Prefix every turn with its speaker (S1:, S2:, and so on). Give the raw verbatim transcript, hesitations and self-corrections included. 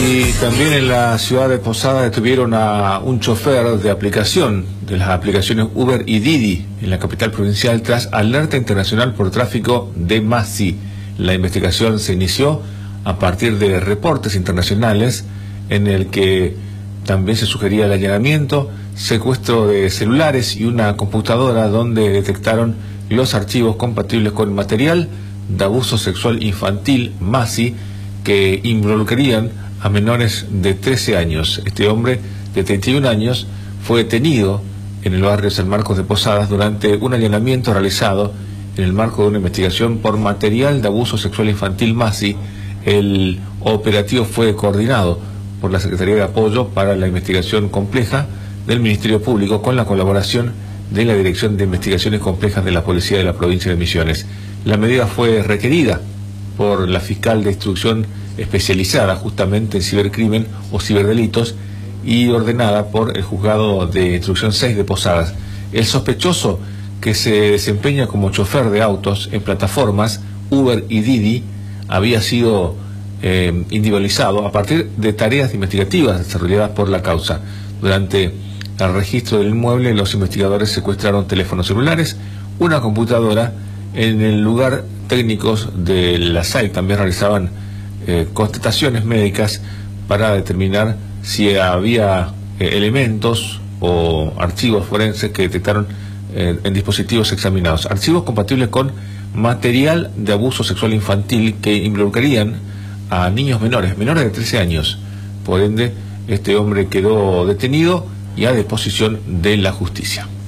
S1: Y también en la ciudad de Posadas detuvieron a un chofer de aplicación, de las aplicaciones Uber y Didi, en la capital provincial, tras alerta internacional por tráfico de Masi. La investigación se inició a partir de reportes internacionales en el que también se sugería el allanamiento, secuestro de celulares y una computadora donde detectaron los archivos compatibles con material de abuso sexual infantil Masi que involucrarían a menores de trece años. Este hombre de treinta y un años fue detenido en el barrio San Marcos de Posadas durante un allanamiento realizado en el marco de una investigación por material de abuso sexual infantil Masi. El operativo fue coordinado por la Secretaría de Apoyo para la Investigación Compleja del Ministerio Público con la colaboración de la Dirección de Investigaciones Complejas de la Policía de la Provincia de Misiones. La medida fue requerida por la fiscal de instrucción especializada justamente en cibercrimen o ciberdelitos y ordenada por el juzgado de instrucción seis de Posadas. El sospechoso, que se desempeña como chofer de autos en plataformas Uber y Didi, había sido eh, individualizado a partir de tareas investigativas desarrolladas por la causa. Durante el registro del inmueble, los investigadores secuestraron teléfonos celulares, una computadora. En el lugar, técnicos de la S A I también realizaban eh, constataciones médicas para determinar si había eh, elementos o archivos forenses que detectaron eh, en dispositivos examinados. Archivos compatibles con material de abuso sexual infantil que involucrarían a niños menores, menores de trece años. Por ende, este hombre quedó detenido y a disposición de la justicia.